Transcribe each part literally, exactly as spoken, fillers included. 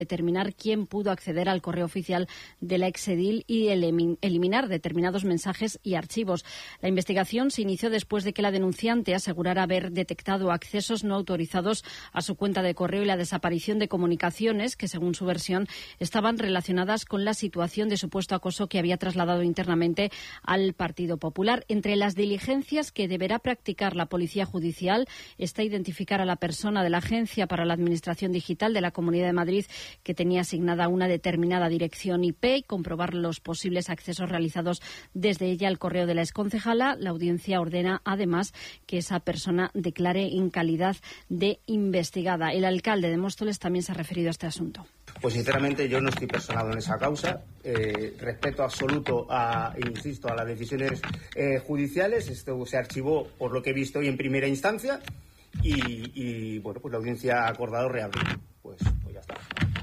determinar quién pudo acceder al correo oficial de la exedil y eliminar determinados mensajes y archivos. La investigación se inició después de que la denunciante asegurara haber detectado accesos no autorizados a su cuenta de correo y la desaparición de comunicaciones que, según su versión, estaban relacionadas con la situación de supuesto acoso que había trasladado internamente al Partido Popular. Entre las diligencias que deberá practicar la Policía Judicial está identificar a la persona de la Agencia para la Administración Digital de la Comunidad de Madrid que tenía asignada una determinada dirección I P y comprobar los posibles accesos realizados desde ella al correo de la exconcejala. La audiencia ordena, además, que esa persona declare en calidad de investigada. El alcalde de Móstoles también se ha referido a este asunto. Pues sinceramente yo no estoy personado en esa causa. Eh, respeto absoluto a, insisto, a las decisiones eh, judiciales. Esto se archivó, por lo que he visto hoy, en primera instancia y, y bueno, pues la audiencia ha acordado reabrir. Pues, pues ya está.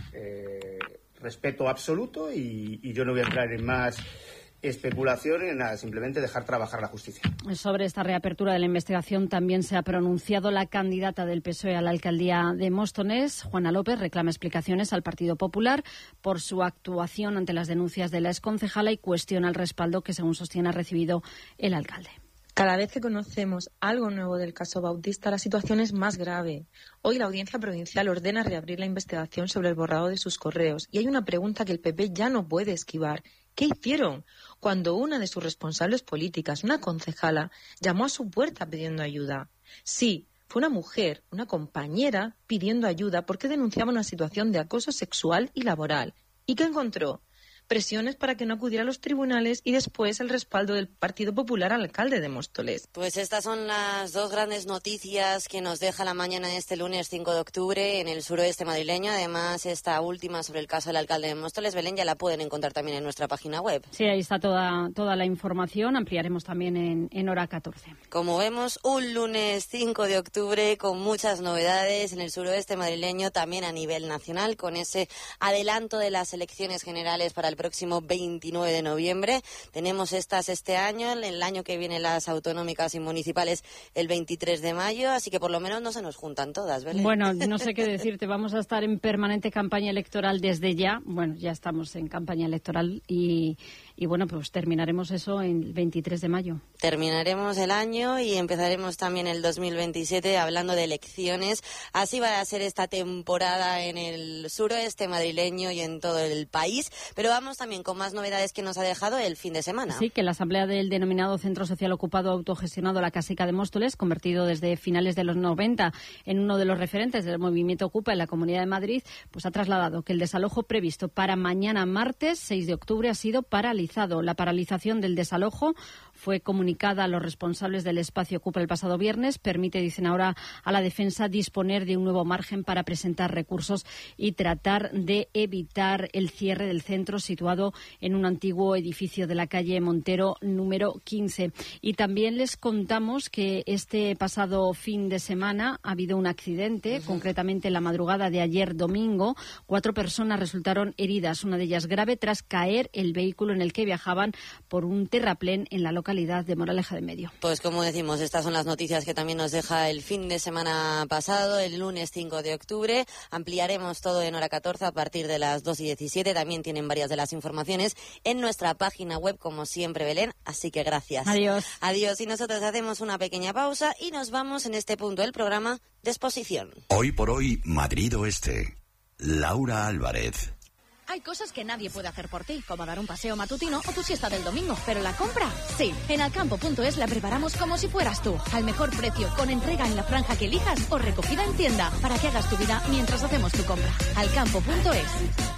Eh, respeto absoluto y, y yo no voy a entrar en más especulación, en nada, simplemente dejar trabajar la justicia. Sobre esta reapertura de la investigación también se ha pronunciado la candidata del P S O E a la alcaldía de Móstoles, Juana López. Reclama explicaciones al Partido Popular por su actuación ante las denuncias de la exconcejala y cuestiona el respaldo que, según sostiene, ha recibido el alcalde. Cada vez que conocemos algo nuevo del caso Bautista, la situación es más grave. Hoy la Audiencia Provincial ordena reabrir la investigación sobre el borrado de sus correos y hay una pregunta que el P P ya no puede esquivar. ¿Qué hicieron cuando una de sus responsables políticas, una concejala, llamó a su puerta pidiendo ayuda? Sí, fue una mujer, una compañera, pidiendo ayuda porque denunciaba una situación de acoso sexual y laboral. ¿Y qué encontró? Presiones para que no acudiera a los tribunales y después el respaldo del Partido Popular al alcalde de Móstoles. Pues estas son las dos grandes noticias que nos deja la mañana de este lunes cinco de octubre en el suroeste madrileño. Además, esta última sobre el caso del alcalde de Móstoles, Belén, ya la pueden encontrar también en nuestra página web. Sí, ahí está toda, toda la información. Ampliaremos también en, en hora catorce. Como vemos, un lunes cinco de octubre con muchas novedades en el suroeste madrileño, también a nivel nacional, con ese adelanto de las elecciones generales para el próximo veintinueve de noviembre. Tenemos estas este año, el año que viene las autonómicas y municipales el veintitrés de mayo, así que por lo menos no se nos juntan todas, ¿verdad? Bueno, no sé qué decirte, vamos a estar en permanente campaña electoral desde ya. Bueno, ya estamos en campaña electoral y, y bueno, pues terminaremos eso el veintitrés de mayo. Terminaremos el año y empezaremos también el dos mil veintisiete hablando de elecciones. Así va a ser esta temporada en el suroeste madrileño y en todo el país, pero vamos también con más novedades que nos ha dejado el fin de semana. Sí, que la asamblea del denominado Centro Social Ocupado Autogestionado La Casica de Móstoles, convertido desde finales de los noventa en uno de los referentes del movimiento Ocupa en la Comunidad de Madrid, pues ha trasladado que el desalojo previsto para mañana martes seis de octubre ha sido paralizado. La paralización del desalojo fue comunicada a los responsables del espacio Ocupa el pasado viernes. Permite, dicen ahora, a la defensa disponer de un nuevo margen para presentar recursos y tratar de evitar el cierre del centro situado en un antiguo edificio de la calle Montero número quince. Y también les contamos que este pasado fin de semana ha habido un accidente, uh-huh. concretamente en la madrugada de ayer domingo. Cuatro personas resultaron heridas, una de ellas grave, tras caer el vehículo en el que viajaban por un terraplén en la localidad de Moraleja de Medio. Pues como decimos, estas son las noticias que también nos deja el fin de semana pasado, el lunes cinco de octubre. Ampliaremos todo en hora catorce a partir de las dos y diecisiete. También tienen varias de las informaciones en nuestra página web, como siempre, Belén, así que gracias. Adiós. Adiós, y nosotros hacemos una pequeña pausa y nos vamos en este punto del programa de exposición. Hoy por hoy, Madrid Oeste. Laura Álvarez. Hay cosas que nadie puede hacer por ti, como dar un paseo matutino o tu siesta del domingo, pero la compra, sí. En alcampo punto es la preparamos como si fueras tú, al mejor precio, con entrega en la franja que elijas o recogida en tienda, para que hagas tu vida mientras hacemos tu compra. alcampo punto es.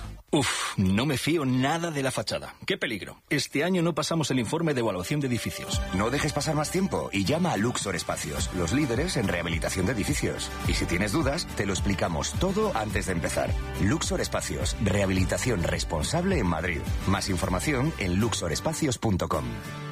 Uf, no me fío nada de la fachada. ¡Qué peligro! Este año no pasamos el informe de evaluación de edificios. No dejes pasar más tiempo y llama a Luxor Espacios, los líderes en rehabilitación de edificios. Y si tienes dudas, te lo explicamos todo antes de empezar. Luxor Espacios, rehabilitación responsable en Madrid. Más información en luxor espacios punto com.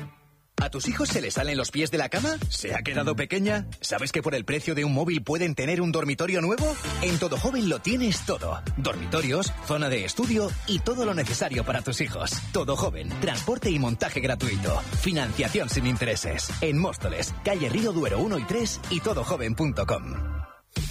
¿A tus hijos se les salen los pies de la cama? ¿Se ha quedado pequeña? ¿Sabes que por el precio de un móvil pueden tener un dormitorio nuevo? En Todo Joven lo tienes todo. Dormitorios, zona de estudio y todo lo necesario para tus hijos. Todo Joven, transporte y montaje gratuito. Financiación sin intereses. En Móstoles, calle Río Duero uno y tres y todo joven punto com.